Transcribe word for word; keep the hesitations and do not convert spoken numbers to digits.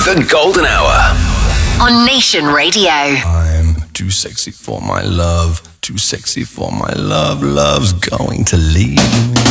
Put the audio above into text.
The Golden Hour. On Nation Radio. I'm too sexy for my love. Too sexy for my love. Love's going to leave me.